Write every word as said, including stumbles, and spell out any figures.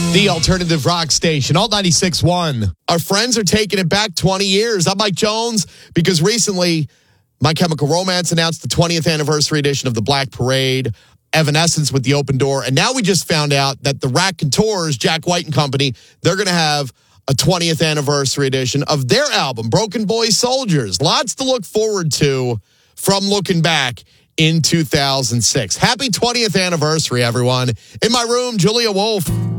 The alternative rock station, Alt ninety-six point one. Our friends are taking it back twenty years. I'm Mike Jones because recently My Chemical Romance announced the twentieth anniversary edition of the Black Parade, Evanescence with the Open Door, and now we just found out that the Raconteurs, Jack White and Company, they're going to have a twentieth anniversary edition of their album, Broken Boy Soldiers. Lots to look forward to from looking back in two thousand six. Happy twentieth anniversary, everyone. In my room, Julia Wolf.